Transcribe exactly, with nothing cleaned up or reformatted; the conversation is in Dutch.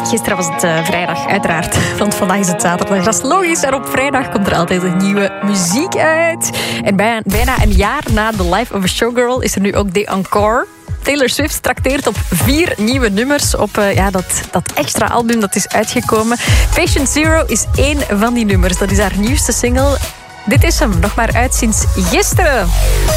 Gisteren was het uh, vrijdag, uiteraard. Want vandaag is het zaterdag. Dat is logisch. En op vrijdag komt er altijd een nieuwe muziek uit. En bijna, bijna een jaar na The Life of a Showgirl is er nu ook de encore. Taylor Swift trakteert op vier nieuwe nummers op uh, ja, dat, dat extra album dat is uitgekomen. Patient Zero is één van die nummers. Dat is haar nieuwste single. Dit is hem, nog maar uit sinds gisteren.